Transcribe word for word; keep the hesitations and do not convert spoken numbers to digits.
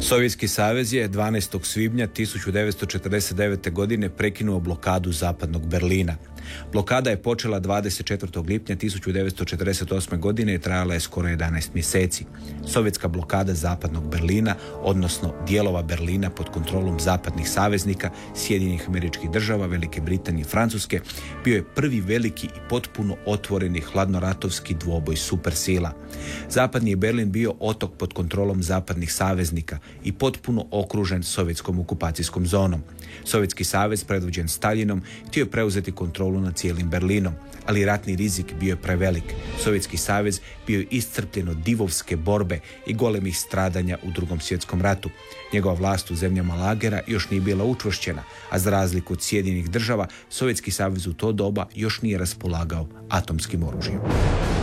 Sovjetski savez je dvanaestog svibnja tisuću devetsto četrdeset devete. godine prekinuo blokadu zapadnog Berlina. Blokada je počela dvadeset četvrtog lipnja tisuću devetsto četrdeset osme. godine i trajala je skoro jedanaest mjeseci. Sovjetska blokada zapadnog Berlina, odnosno dijelova Berlina pod kontrolom zapadnih saveznika, Sjedinjenih Američkih Država, Velike Britanije i Francuske, bio je prvi veliki i potpuno otvoreni hladnoratovski dvoboj supersila. Zapadni je Berlin bio otok pod kontrolom zapadnih saveznika i potpuno okružen sovjetskom okupacijskom zonom. Sovjetski savez, predvođen Staljinom, htio je preuzeti kontrolu nad cijelim Berlinom, ali ratni rizik bio je prevelik. Sovjetski savez bio je iscrpljen od divovske borbe i golemih stradanja u Drugom svjetskom ratu. Njegova vlast u zemljama lagera još nije bila učvršćena, a za razliku od Sjedinjenih Država, Sovjetski savez u to doba još nije raspolagao atomskim oružjem.